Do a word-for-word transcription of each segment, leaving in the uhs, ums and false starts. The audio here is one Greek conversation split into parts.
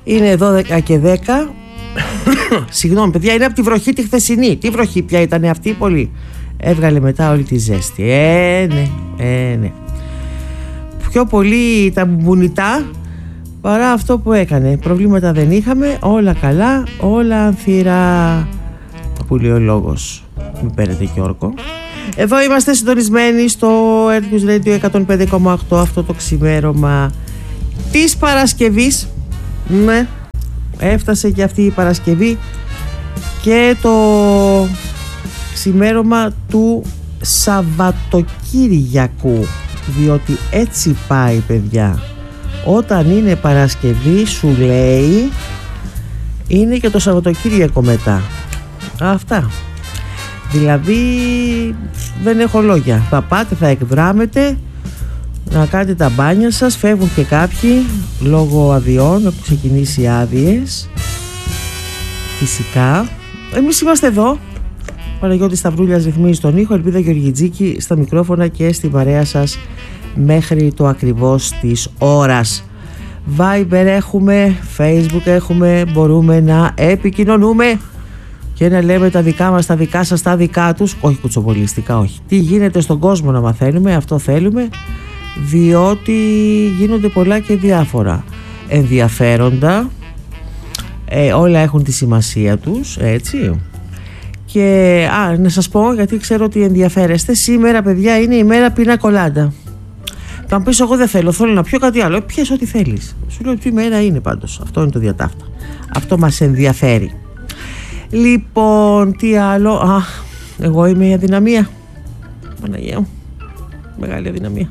Είναι δώδεκα και δέκα. Συγγνώμη παιδιά, είναι από τη βροχή τη χθεσινή. Τι βροχή πια ήταν αυτή, πολύ. Έβγαλε μετά όλη τη ζέστη. Ε, ναι, ε, ναι. Πιο πολύ τα μπουνιτά παρά αυτό που έκανε. Προβλήματα δεν είχαμε, όλα καλά, όλα ανθυρά. Που λέει ο λόγος. Μην παίρνετε και όρκο. Εδώ είμαστε συντονισμένοι στο Earth Radio εκατόν πέντε κόμμα οκτώ αυτό το ξημέρωμα της Παρασκευής. Ναι, έφτασε και αυτή η Παρασκευή και το ξημέρωμα του Σαββατοκύριακου, διότι έτσι πάει παιδιά. Όταν είναι Παρασκευή σου λέει είναι και το Σαββατοκύριακο μετά. Αυτά. Δηλαδή δεν έχω λόγια. Θα πάτε, θα εκδράμετε, να κάνετε τα μπάνια σας. Φεύγουν και κάποιοι λόγω αδειών, έχουν ξεκινήσει άδειες. Φυσικά. Εμείς είμαστε εδώ. Παναγιώτης Σταυρούλιας ρυθμίζει τον ήχο, Ελπίδα Γεωργιτζίκη στα μικρόφωνα και στην παρέα σας μέχρι το ακριβώς της ώρας. Viber έχουμε, Facebook έχουμε, μπορούμε να επικοινωνούμε και να λέμε τα δικά μας, τα δικά σας, τα δικά τους. Όχι κουτσομπολιστικά, όχι. Τι γίνεται στον κόσμο να μαθαίνουμε, αυτό θέλουμε, διότι γίνονται πολλά και διάφορα ενδιαφέροντα. Ε, όλα έχουν τη σημασία τους, έτσι. Και α, να σας πω, γιατί ξέρω ότι ενδιαφέρεστε, σήμερα παιδιά είναι η μέρα πίνα κολάντα. Θα μου πεις, εγώ δεν θέλω, θέλω να πιω κάτι άλλο. Ε, πιες ό,τι θέλεις. Σου λέω τι μέρα είναι πάντως. Αυτό είναι το διατάφτα. Αυτό μας ενδιαφέρει. Λοιπόν, τι άλλο. Α, εγώ είμαι η αδυναμία. Παναγία μου. Μεγάλη αδυναμία.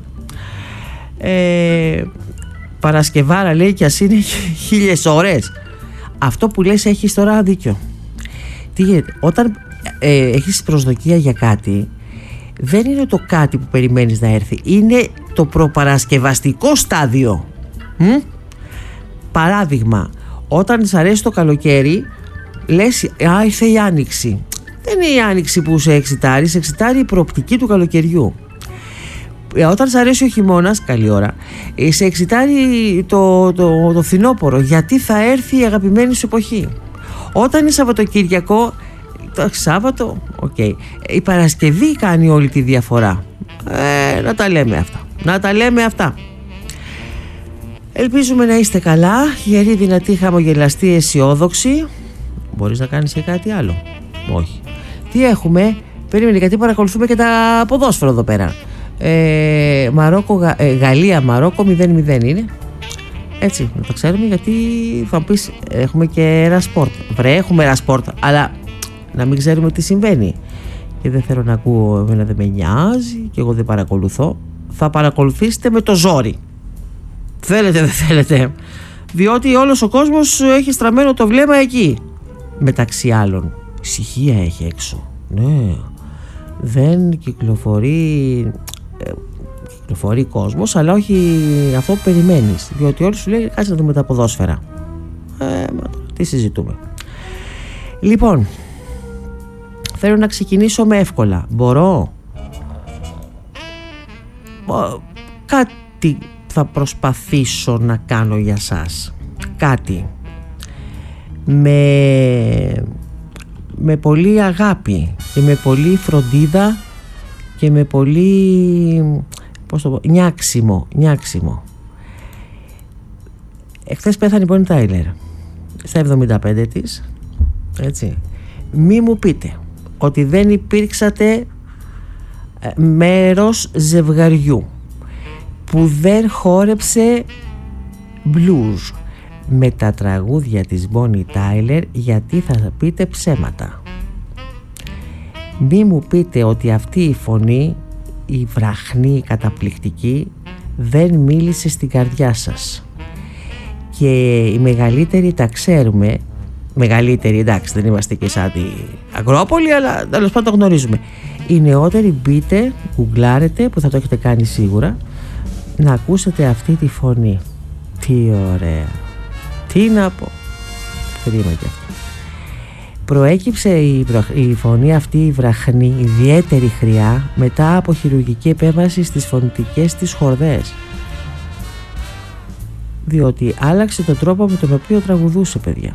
Ε, Παρασκευάρα λέει κι ας είναι χίλιες ώρες. Αυτό που λες έχεις τώρα δίκιο. Τι γίνεται, όταν ε, έχεις προσδοκία για κάτι, δεν είναι το κάτι που περιμένεις να έρθει, είναι το προπαρασκευαστικό στάδιο. Μ? Παράδειγμα, όταν σ' αρέσει το καλοκαίρι, λες, α, ήρθε η άνοιξη. Δεν είναι η άνοιξη που σε εξητάρει, σε εξητάρει η προοπτική του καλοκαιριού. Όταν σ' αρέσει ο χειμώνας, καλή ώρα, σε εξητάρει το, το, το φθινόπωρο, γιατί θα έρθει η αγαπημένη σου εποχή. Όταν είναι Σαββατοκύριακο, το Σάββατο, okay, η Παρασκευή κάνει όλη τη διαφορά. Ε, να τα λέμε αυτά. Να τα λέμε αυτά. Ελπίζουμε να είστε καλά, γεροί, δυνατοί, χαμογελαστοί, αισιόδοξοι. Μπορείς να κάνεις και κάτι άλλο? Όχι. Τι έχουμε? Περίμενε, γιατί παρακολουθούμε και τα ποδόσφαιρα εδώ πέρα. Ε, Μαρόκο, Γα, ε, Γαλλία, Μαρόκο μηδέν μηδέν είναι. Έτσι, να το ξέρουμε, γιατί θα μου πεις έχουμε και ένα σπορτ. Βρε, έχουμε ένα σπορτ, αλλά να μην ξέρουμε τι συμβαίνει. Και δεν θέλω να ακούω, εμένα δεν με νοιάζει και εγώ δεν παρακολουθώ. Θα παρακολουθήσετε με το ζόρι. Θέλετε, δεν θέλετε. Διότι όλος ο κόσμος έχει στραμμένο το βλέμμα εκεί. Μεταξύ άλλων, ησυχία έχει έξω. Ναι, δεν κυκλοφορεί... Κυκλοφορεί κόσμος, αλλά όχι αυτό που περιμένεις. Διότι όλοι σου λέει κάτσε να δούμε τα ποδόσφαιρα. Ε, μα, τι συζητούμε. Λοιπόν, θέλω να ξεκινήσω με εύκολα. Μπορώ? Κάτι θα προσπαθήσω να κάνω για σας. Κάτι με, με πολύ αγάπη και με πολύ φροντίδα και με πολύ, πώς το πω, νιάξιμο, νιάξιμο. Εχθές πέθανε η Bonnie Tyler στα εβδομήντα πέντε της, έτσι. Μη μου πείτε ότι δεν υπήρξατε μέρος ζευγαριού που δεν χόρεψε blues με τα τραγούδια της Bonnie Tyler, γιατί θα πείτε ψέματα. Μη μου πείτε ότι αυτή η φωνή, η βραχνή, η καταπληκτική, δεν μίλησε στην καρδιά σας. Και οι μεγαλύτεροι τα ξέρουμε, μεγαλύτεροι εντάξει δεν είμαστε και σαν την Ακρόπολη, αλλά τέλος πάντων το γνωρίζουμε. Οι νεότεροι μπείτε, γκουγκλάρετε, που θα το έχετε κάνει σίγουρα, να ακούσετε αυτή τη φωνή. Τι ωραία. Τι να πω. Κρίμα κι αυτό. Προέκυψε η, η φωνή αυτή η βραχνή, ιδιαίτερη χρειά, μετά από χειρουργική επέμβαση στις φωνητικές της χορδές. διότι άλλαξε τον τρόπο με τον οποίο τραγουδούσε, παιδιά.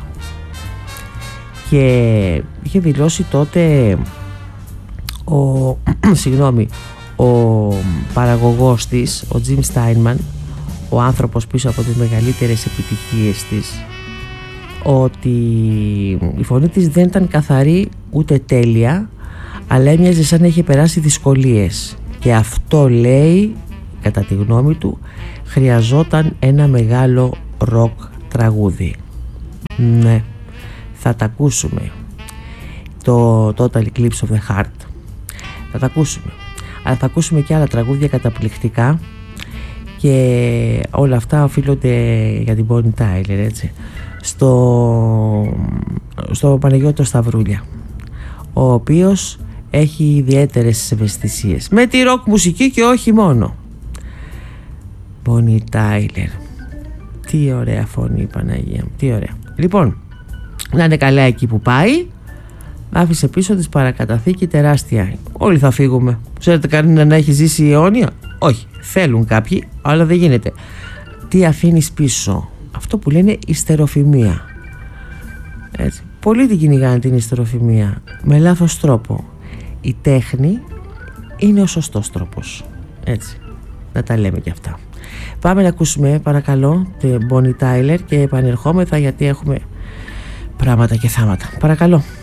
Και είχε δηλώσει τότε ο, συγγνώμη, ο παραγωγός της, ο Jim Steinman, ο άνθρωπος πίσω από τις μεγαλύτερες επιτυχίες της, ότι η φωνή της δεν ήταν καθαρή ούτε τέλεια, αλλά έμοιαζε σαν να είχε περάσει δυσκολίες, και αυτό, λέει, κατά τη γνώμη του, χρειαζόταν ένα μεγάλο ροκ τραγούδι. Ναι, θα τα ακούσουμε, το Total Eclipse of the Heart, θα τα ακούσουμε, αλλά θα ακούσουμε και άλλα τραγούδια καταπληκτικά, και όλα αυτά οφείλονται για την Bonnie Tyler, έτσι, στο, στο Παναγιώτο Σταυρούλια, ο οποίος έχει ιδιαίτερες ευαισθησίες με τη ροκ μουσική και όχι μόνο. Bonnie Tyler, τι ωραία φωνή, Παναγία μου, τι ωραία. Λοιπόν, να είναι καλά εκεί που πάει. Άφησε πίσω της παρακαταθήκη τεράστια. Όλοι θα φύγουμε. Ξέρετε κανένα να έχει ζήσει αιώνια? Όχι, θέλουν κάποιοι, αλλά δεν γίνεται. Τι αφήνεις πίσω? Αυτό που λένε ιστεροφημία. Έτσι. Πολλοί την κυνηγάνε την ιστεροφημία με λάθος τρόπο. Η τέχνη είναι ο σωστός τρόπος. Έτσι, να τα λέμε και αυτά. Πάμε να ακούσουμε, παρακαλώ, την Bonnie Tyler και επανερχόμεθα, γιατί έχουμε πράγματα και θάματα. Παρακαλώ.